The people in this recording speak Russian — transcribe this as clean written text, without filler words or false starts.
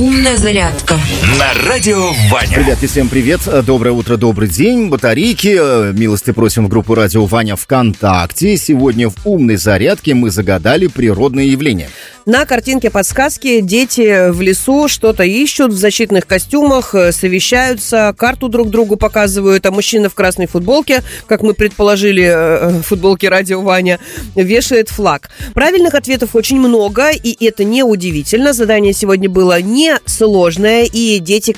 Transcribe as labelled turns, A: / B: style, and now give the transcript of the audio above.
A: Умная зарядка
B: на радио Ваня.
C: Ребятки, всем привет. Доброе утро, добрый день. Батарейки, милости просим в группу радио Ваня ВКонтакте. Сегодня в умной зарядке мы загадали природные явления.
D: На картинке подсказки дети в лесу что-то ищут в защитных костюмах, совещаются, карту друг другу показывают, а мужчина в красной футболке, как мы предположили, футболке радио Ваня, вешает флаг. Правильных ответов очень много, и это не удивительно. Задание сегодня было несложное, и дети